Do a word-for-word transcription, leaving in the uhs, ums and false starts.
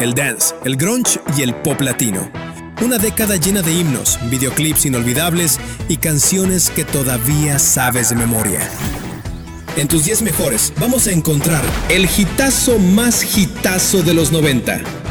el dance, el grunge y el pop latino. Una década llena de himnos, videoclips inolvidables y canciones que todavía sabes de memoria. En tus diez mejores vamos a encontrar el hitazo más hitazo de los noventa.